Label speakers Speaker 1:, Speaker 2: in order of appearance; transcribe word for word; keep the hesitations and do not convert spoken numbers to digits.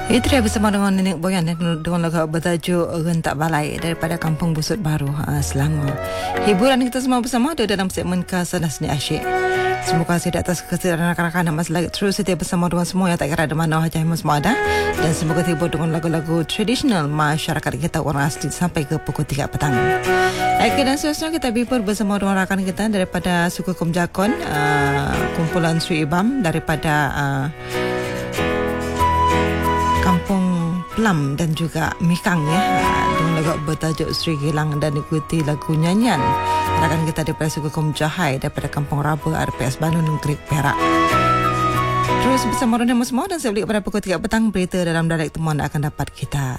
Speaker 1: Itu dia bersama dengan Nenek Boyan dengan lagu bertajuk Rentak Balai daripada Kampung Busut Baru, Selangor. Hiburan kita semua bersama ada dalam segmen Kasanah Seni Asyik. Terima kasih di atas kesediaan rakan-rakan yang masih lagi terus setia bersama dengan semua yang tak kira ada mana saja yang semua ada, dan semoga terhibur dengan lagu-lagu tradisional masyarakat kita orang asli sampai ke pukul tiga petang. Okey, dan seterusnya kita berhibur bersama dengan rakan kita daripada suku Kumjakon, uh, kumpulan Sri Ibam daripada uh, Kampung Pelam dan juga Mikang ya, dengan lagu bertajuk Sri Gilang, dan ikuti lagu nyanyian rakan kita daripada suku Kaum Jahai daripada Kampung Raba R P S Bandung Negeri Perak. Terus bersama dengan semua, dan sebalik pada pukul tiga petang berita dalam dialek temuan akan dapat kita